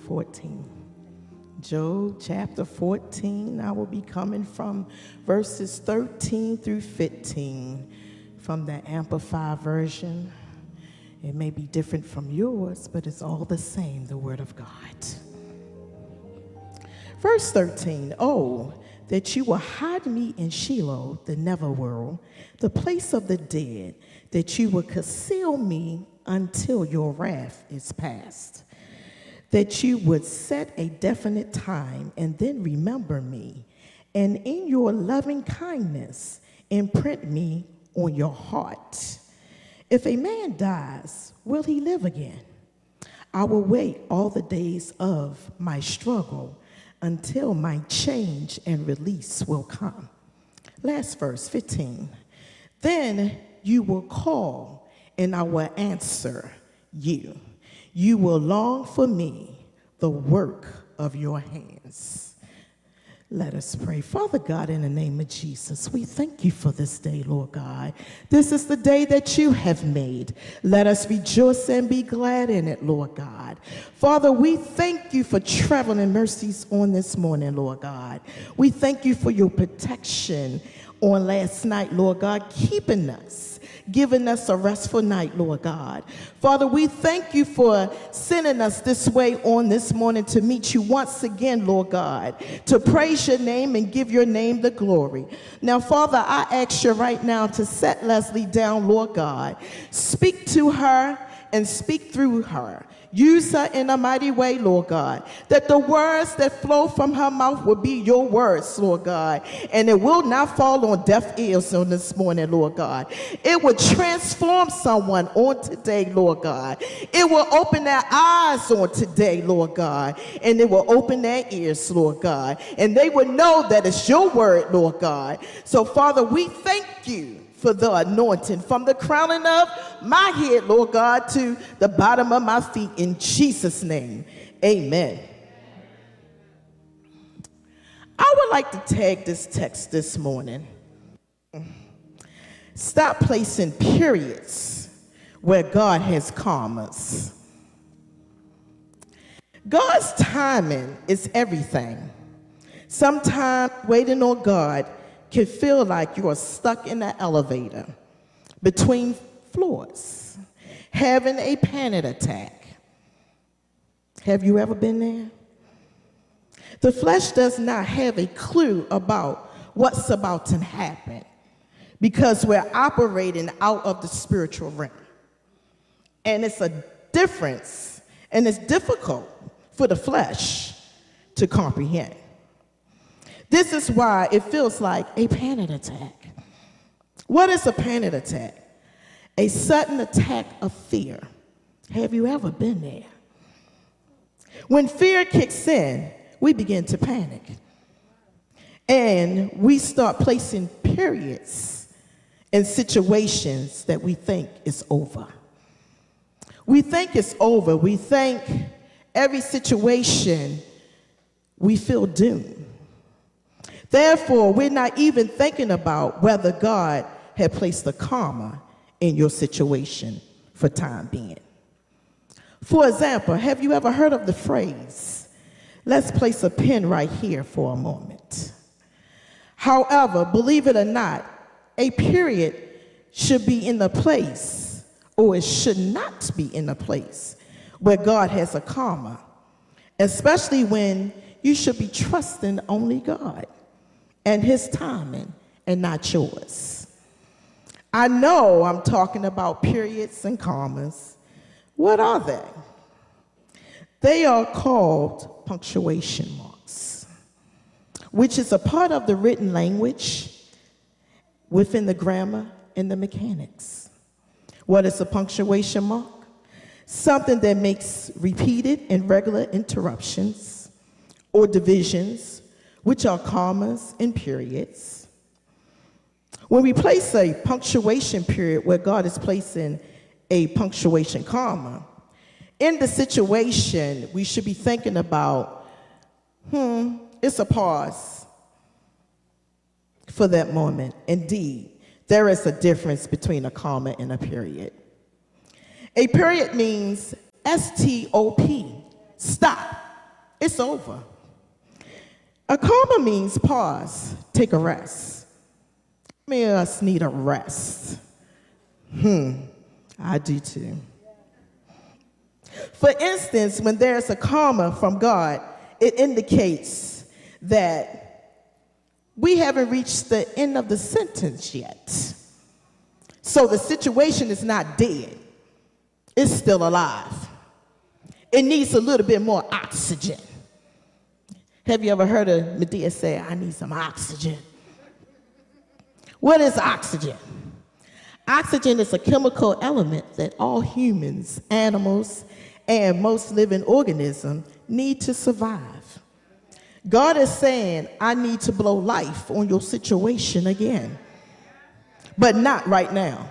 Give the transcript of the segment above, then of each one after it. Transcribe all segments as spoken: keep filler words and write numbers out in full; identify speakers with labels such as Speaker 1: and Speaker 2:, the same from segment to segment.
Speaker 1: fourteen. Job chapter fourteen. I will be coming from verses thirteen through fifteen from the Amplified version. It may be different from yours, but it's all the same, the Word of God. Verse thirteen, oh, that you will hide me in Sheol, the netherworld, the place of the dead, that you will conceal me until your wrath is past, that you would set a definite time and then remember me, and in your loving kindness imprint me on your heart. If a man dies, will he live again? I will wait all the days of my struggle until my change and release will come. Last verse, fifteen. Then you will call, and I will answer you. You will long for me, the work of your hands. Let us pray. Father God, in the name of Jesus, we thank you for this day, Lord God. This is the day that you have made. Let us rejoice and be glad in it, Lord God. Father, we thank you for traveling mercies on this morning, Lord God. We thank you for your protection on last night, Lord God, keeping us, giving us a restful night, Lord God. Father, we thank you for sending us this way on this morning to meet you once again, Lord God, to praise your name and give your name the glory. Now, Father, I ask you right now to set Leslie down, Lord God. Speak to her and speak through her. Use her in a mighty way, Lord God, that the words that flow from her mouth will be your words, Lord God, and it will not fall on deaf ears on this morning, Lord God. It will transform someone on today, Lord God. It will open their eyes on today, Lord God, and it will open their ears, Lord God, and they will know that it's your word, Lord God. So, Father, we thank you for the anointing from the crowning of my head, Lord God, to the bottom of my feet, in Jesus' name, amen. I would like to tag this text this morning. Stop placing periods where God has commas. God's timing is everything. Sometimes waiting on God can feel like you are stuck in an elevator between floors, having a panic attack. Have you ever been there? The flesh does not have a clue about what's about to happen because we're operating out of the spiritual realm. And it's a difference, and it's difficult for the flesh to comprehend. This is why it feels like a panic attack. What is a panic attack? A sudden attack of fear. Have you ever been there? When fear kicks in, we begin to panic. And we start placing periods in situations that we think is over. We think it's over. We think every situation we feel doomed. Therefore, we're not even thinking about whether God had placed a comma in your situation for time being. For example, have you ever heard of the phrase, let's place a pin right here for a moment? However, believe it or not, a period should be in the place, or it should not be in the place where God has a comma, especially when you should be trusting only God and his timing and not yours. I know I'm talking about periods and commas. What are they? They are called punctuation marks, which is a part of the written language within the grammar and the mechanics. What is a punctuation mark? Something that makes repeated and regular interruptions or divisions, which are commas and periods. When we place a punctuation period where God is placing a punctuation comma, in the situation, we should be thinking about, hmm, it's a pause for that moment. Indeed, there is a difference between a comma and a period. A period means S T O P, stop. It's over. A comma means pause, take a rest. Many of us need a rest. Hmm, I do too. For instance, when there's a comma from God, it indicates that we haven't reached the end of the sentence yet. So the situation is not dead. It's still alive. It needs a little bit more oxygen. Have you ever heard of Medea say, I need some oxygen? What is oxygen? Oxygen is a chemical element that all humans, animals, and most living organisms need to survive. God is saying, I need to blow life on your situation again, but not right now.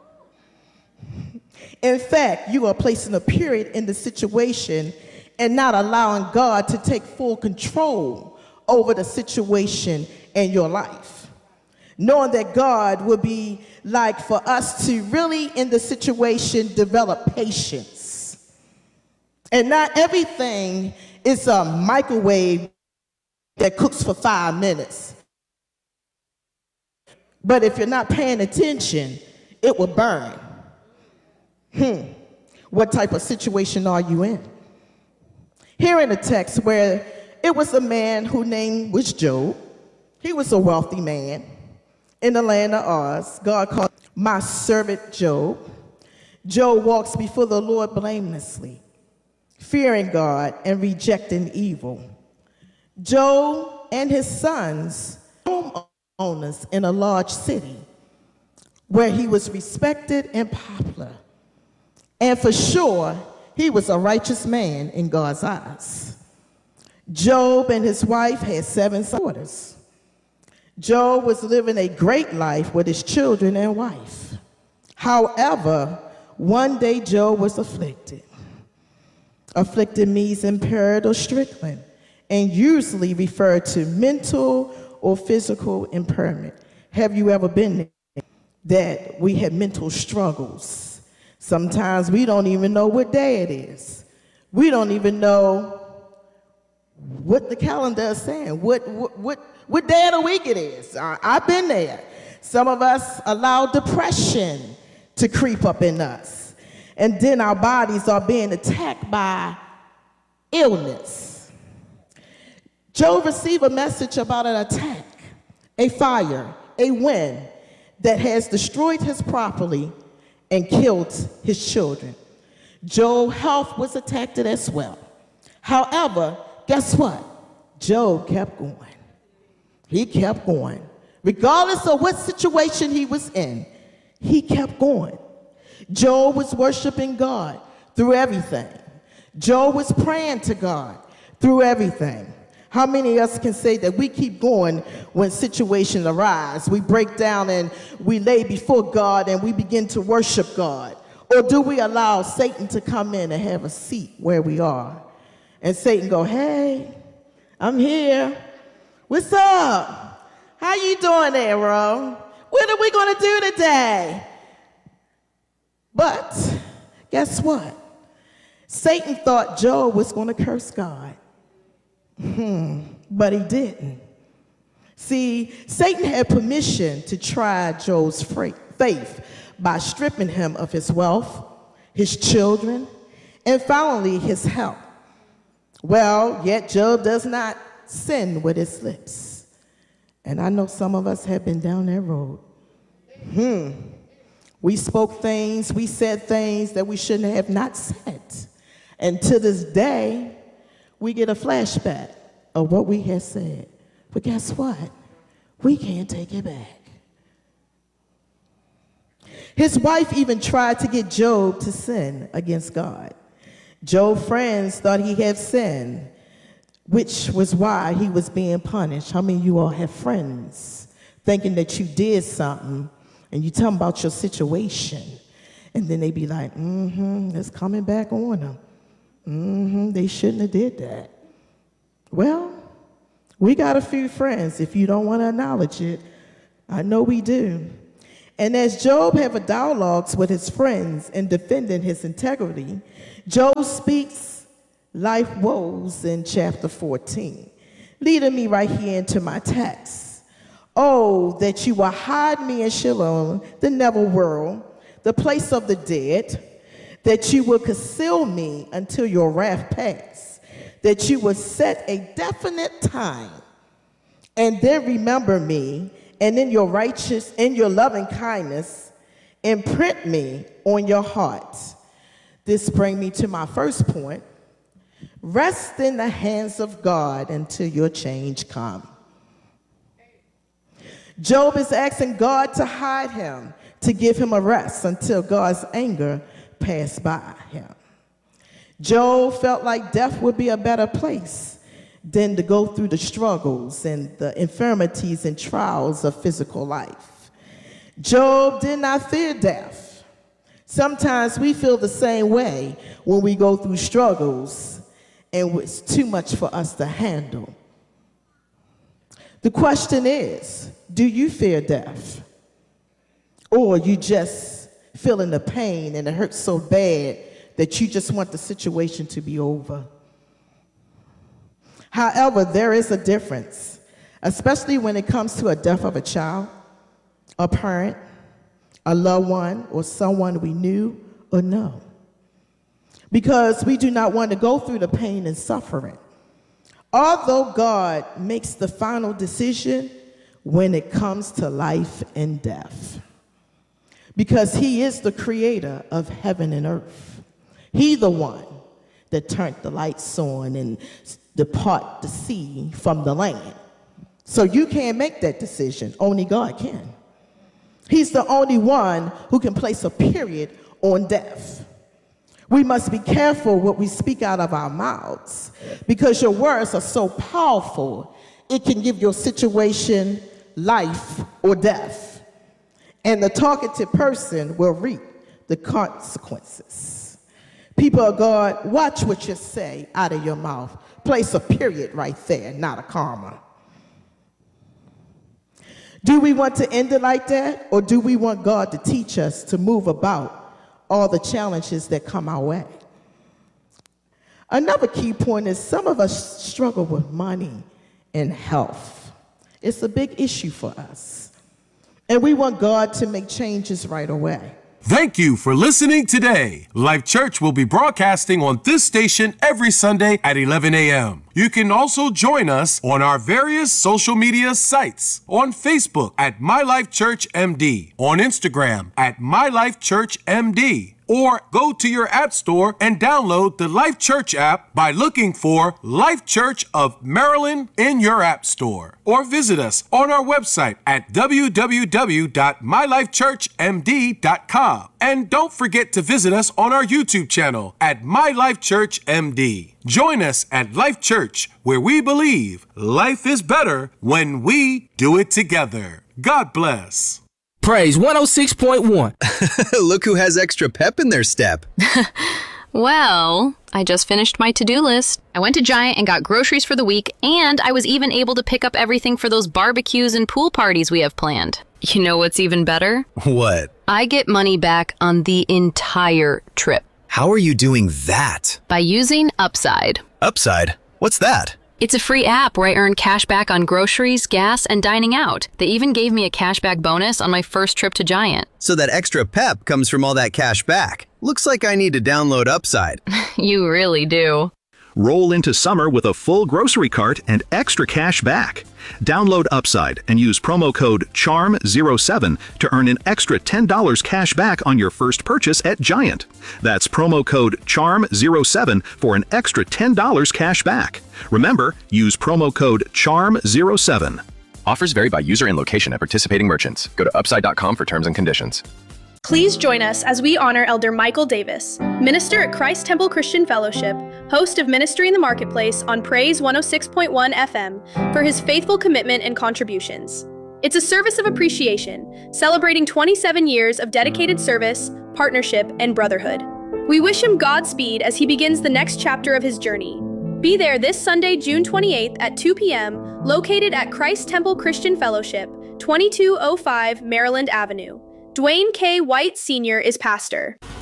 Speaker 1: In fact, you are placing a period in the situation and not allowing God to take full control over the situation in your life. Knowing that God will be like for us to really in the situation develop patience. And not everything is a microwave that cooks for five minutes. But if you're not paying attention, it will burn. Hmm. What type of situation are you in? Here in the text where it was a man whose name was Job. He was a wealthy man in the land of Oz. God called my servant Job. Job walks before the Lord blamelessly, fearing God and rejecting evil. Job and his sons, homeowners in a large city where he was respected and popular. And for sure, he was a righteous man in God's eyes. Job and his wife had seven daughters. Job was living a great life with his children and wife. However, one day Job was afflicted. Afflicted means impaired or stricken, and usually referred to mental or physical impairment. Have you ever been there? That we have mental struggles. Sometimes we don't even know what day it is. We don't even know what the calendar is saying, what, what, what, what day of the week it is. I, I've been there. Some of us allow depression to creep up in us. And then our bodies are being attacked by illness. Job received a message about an attack, a fire, a wind that has destroyed his property and killed his children. Job's health was attacked as well. However, guess what? Job kept going. He kept going. Regardless of what situation he was in, he kept going. Job was worshiping God through everything. Job was praying to God through everything. How many of us can say that we keep going when situations arise? We break down and we lay before God and we begin to worship God. Or do we allow Satan to come in and have a seat where we are? And Satan go, hey, I'm here. What's up? How you doing there, bro? What are we going to do today? But guess what? Satan thought Job was going to curse God. Hmm, but he didn't. See, Satan had permission to try Job's faith by stripping him of his wealth, his children, and finally his health. Well, yet Job does not sin with his lips. And I know some of us have been down that road. Hmm. We spoke things, we said things that we shouldn't have not said. And to this day, we get a flashback of what we had said. But guess what? We can't take it back. His wife even tried to get Job to sin against God. Job's friends thought he had sinned, which was why he was being punished. How many of you all have friends thinking that you did something and you tell them about your situation, and then they be like, mm-hmm, it's coming back on them. Mm-hmm, they shouldn't have did that. Well, we got a few friends. If you don't want to acknowledge it, I know we do. And as Job have a dialogues with his friends in defending his integrity, Job speaks life woes in chapter fourteen, leading me right here into my text. Oh, that you will hide me in Sheol, the netherworld, the place of the dead, that you will conceal me until your wrath pass, that you will set a definite time, and then remember me, and in your righteous, in your loving kindness, imprint me on your heart. This brings me to my first point. Rest in the hands of God until your change come. Job is asking God to hide him, to give him a rest until God's anger passed by him. Job felt like death would be a better place than to go through the struggles and the infirmities and trials of physical life. Job did not fear death. Sometimes we feel the same way when we go through struggles and it's too much for us to handle. The question is, do you fear death? Or you just feeling the pain and it hurts so bad that you just want the situation to be over? However, there is a difference, especially when it comes to a death of a child, a parent, a loved one, or someone we knew or know. Because we do not want to go through the pain and suffering. Although God makes the final decision when it comes to life and death. Because he is the creator of heaven and earth. He the one that turned the lights on and depart the sea from the land. So you can't make that decision. Only God can. He's the only one who can place a period on death. We must be careful what we speak out of our mouths because your words are so powerful, it can give your situation life or death. And the talkative person will reap the consequences. People of God, watch what you say out of your mouth. Place a period right there, not a comma. Do we want to end it like that, or do we want God to teach us to move about all the challenges that come our way? Another key point is some of us struggle with money and health. It's a big issue for us. And we want God to make changes right away.
Speaker 2: Thank you for listening today. Life Church will be broadcasting on this station every Sunday at eleven a.m. You can also join us on our various social media sites. On Facebook at My Life Church M D, on Instagram at My Life Church M D, or go to your app store and download the Life Church app by looking for Life Church of Maryland in your app store. Or visit us on our website at w w w dot my life church m d dot com. And don't forget to visit us on our YouTube channel at My Life Church M D. Join us at Life Church, where we believe life is better when we do it together. God bless.
Speaker 3: Praise one oh six point one.
Speaker 4: Look who has extra pep in their step.
Speaker 5: Well, I just finished my to-do list. I went to Giant and got groceries for the week, and I was even able to pick up everything for those barbecues and pool parties we have planned. You know what's even better?
Speaker 4: What?
Speaker 5: I get money back on the entire trip.
Speaker 4: How are you doing that?
Speaker 5: By using Upside.
Speaker 4: Upside? What's that?
Speaker 5: It's a free app where I earn cash back on groceries, gas, and dining out. They even gave me a cashback bonus on my first trip to Giant.
Speaker 4: So that extra pep comes from all that cash back. Looks like I need to download Upside.
Speaker 5: You really do.
Speaker 6: Roll into summer with a full grocery cart and extra cash back. Download Upside and use promo code C H A R M zero seven to earn an extra ten dollars cash back on your first purchase at Giant. That's promo code C H A R M zero seven for an extra ten dollars cash back. Remember, use promo code C H A R M zero seven.
Speaker 7: Offers vary by user and location at participating merchants. Go to upside dot com for terms and conditions.
Speaker 8: Please join us as we honor Elder Michael Davis, minister at Christ Temple Christian Fellowship, host of Ministry in the Marketplace on Praise one oh six point one F M, for his faithful commitment and contributions. It's a service of appreciation, celebrating twenty-seven years of dedicated service, partnership, and brotherhood. We wish him Godspeed as he begins the next chapter of his journey. Be there this Sunday, June twenty-eighth at two p.m., located at Christ Temple Christian Fellowship, twenty-two oh five Maryland Avenue. Dwayne K. White Senior is pastor.